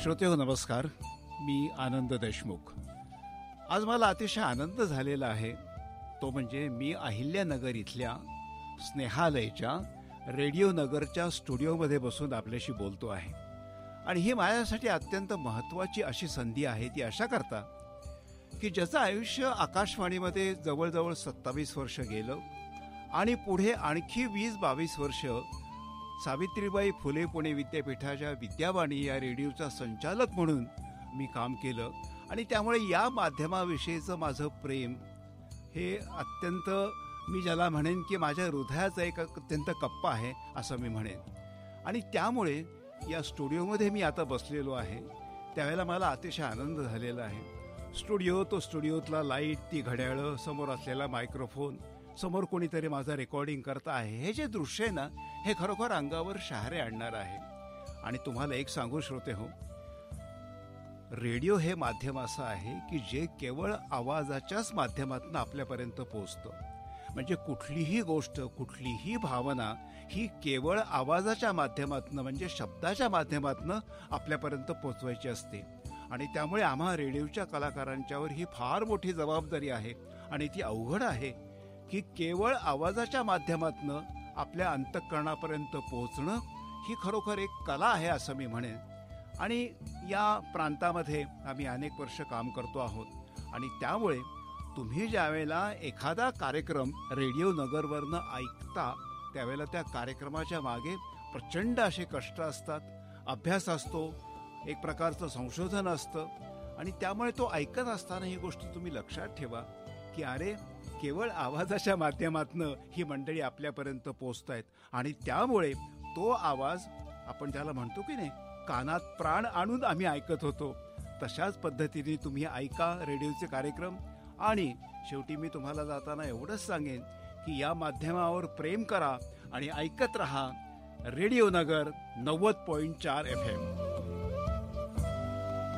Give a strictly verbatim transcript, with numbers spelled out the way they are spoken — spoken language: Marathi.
श्रोतेहो नमस्कार, मी आनंद देशमुख. आज मला अतिशय आनंद झालेला आहे. तो म्हणजे मी अहिल्यानगर इथल्या स्नेहालयच्या रेडिओ नगरच्या स्टुडिओमध्ये बसून आपल्याशी बोलतो आहे. आणि ही माझ्यासाठी अत्यंत महत्त्वाची अशी संधी आहे. ती अशा करता की ज्याचं आयुष्य आकाशवाणीमध्ये जवळजवळ सत्तावीस वर्ष गेलं आणि पुढे आणखी वीस बावीस वर्ष सावित्रीबाई फुले पुणे विद्यापीठाच्या विद्यावाणी या रेडिओचा संचालक म्हणून मी काम केलं. आणि त्यामुळे या माध्यमाविषयीचं माझं प्रेम हे अत्यंत, मी ज्याला म्हणेन की माझ्या हृदयाचा एक अत्यंत कप्पा आहे असं मी म्हणेन. आणि त्यामुळे या स्टुडिओमध्ये मी आता बसलेलो आहे त्यावेळेला मला अतिशय आनंद झालेला आहे. स्टुडिओ, तो स्टुडिओतला लाईट, ती घड्याळं, समोर असलेला मायक्रोफोन, समोर कोणीतरी माझं रेकॉर्डिंग करता आहे, हे जे दृश्य आहे ना, हे खरोखर अंगावर शहारे आणणार आहे. आणि तुम्हाला एक सांगू श्रोते हो, रेडिओ हे माध्यम असं आहे की जे केवळ आवाजाच्याच माध्यमातून आपल्यापर्यंत पोहोचतं. म्हणजे कुठलीही गोष्ट, कुठलीही भावना ही केवळ आवाजाच्या माध्यमातून, म्हणजे शब्दाच्या माध्यमातून आपल्यापर्यंत पोचवायची असते. आणि त्यामुळे आम्हा रेडिओच्या कलाकारांच्यावर ही फार मोठी जबाबदारी आहे. आणि ती अवघड आहे की केवळ आवाजाच्या माध्यमातून आपल्या अंतःकरणापर्यंत पोहोचणं ही खरोखर एक कला आहे असं मी म्हणेन. आणि या प्रांतामध्ये आम्ही अनेक वर्ष काम करतो आहोत. आणि त्यामुळे तुम्ही ज्या वेळेला एखादा कार्यक्रम रेडिओ नगरवरनं ऐकता त्यावेळेला त्या कार्यक्रमाच्या मागे प्रचंड असे कष्ट असतात, अभ्यास असतो, एक प्रकारचं संशोधन असतं. आणि त्यामुळे तो ऐकत असताना ही गोष्ट तुम्ही लक्षात ठेवा की अरे, केवळ आवाजाच्या माध्यमातनं ही मंडळी आपल्यापर्यंत पोचतायत. आणि त्यामुळे तो आवाज, आपण त्याला म्हणतो की नाही, कानात प्राण आणून आम्ही ऐकत होतो. तशाच पद्धतीने तुम्ही ऐका रेडिओचे कार्यक्रम. आणि शेवटी मी तुम्हाला जाताना एवढंच सांगेन की या माध्यमावर प्रेम करा आणि ऐकत रहा रेडिओ नगर नव्वद पॉईंट चार एफ एम.